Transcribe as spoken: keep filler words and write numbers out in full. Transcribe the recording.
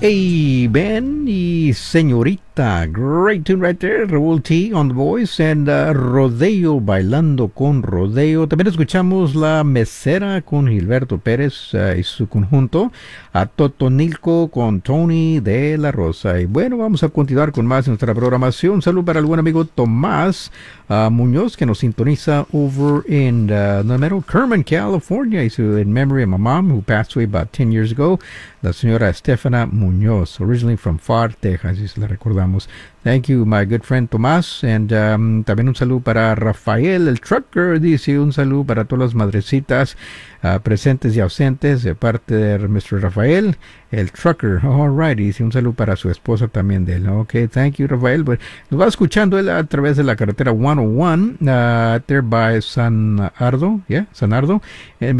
Hey, Ben y señorita. Great tune right there. Raúl T on the voice and uh, Rodeo, bailando con Rodeo. También escuchamos La Mesera con Gilberto Pérez uh, y su conjunto. A Totonilco con Tony de la Rosa. Y bueno, vamos a continuar con más de nuestra programación. Un saludo para el buen amigo Tomás uh, Muñoz, que nos sintoniza over in uh, the middle, Kerman, California. Y su, in memory of my mom, who passed away about ten years ago. La señora Estefana Muñoz, originally from Far, Texas, y se la recordamos. Thank you, my good friend Tomás. And um, también un saludo para Rafael, el trucker, dice un saludo para todas las madrecitas uh, presentes y ausentes de parte de mister Rafael, el trucker. All right, dice un saludo para su esposa también de él. Ok, thank you, Rafael. But nos va escuchando él a través de la carretera ciento uno, uh, there by San Ardo, yeah, San Ardo. And